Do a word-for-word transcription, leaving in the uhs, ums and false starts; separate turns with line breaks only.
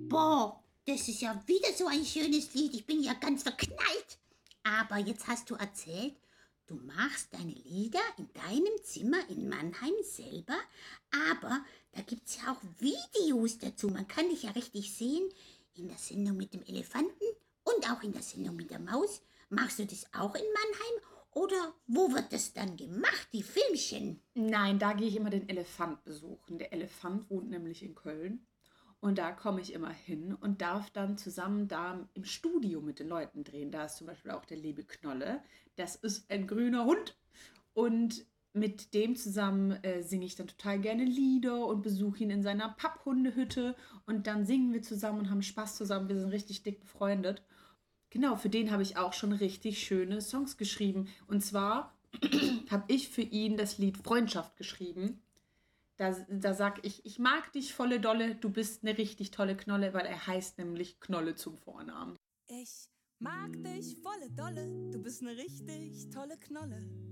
Boah, das ist ja wieder so ein schönes Lied. Ich bin ja ganz verknallt. Aber jetzt hast du erzählt, du machst deine Lieder in deinem Zimmer in Mannheim selber, aber da gibt es ja auch Videos dazu. Man kann dich ja richtig sehen in der Sendung mit dem Elefanten und auch in der Sendung mit der Maus. Machst du das auch in Mannheim oder wo wird das dann gemacht, die Filmchen?
Nein, da gehe ich immer den Elefant besuchen. Der Elefant wohnt nämlich in Köln. Und da komme ich immer hin und darf dann zusammen da im Studio mit den Leuten drehen. Da ist zum Beispiel auch der liebe Knolle. Das ist ein grüner Hund. Und mit dem zusammen äh, singe ich dann total gerne Lieder und besuche ihn in seiner Papphundehütte. Und dann singen wir zusammen und haben Spaß zusammen. Wir sind richtig dick befreundet. Genau, für den habe ich auch schon richtig schöne Songs geschrieben. Und zwar habe ich für ihn das Lied Freundschaft geschrieben. Da, da sag ich, ich mag dich volle Dolle, du bist eine richtig tolle Knolle, weil er heißt nämlich Knolle zum Vornamen.
Ich mag dich volle Dolle, du bist eine richtig tolle Knolle.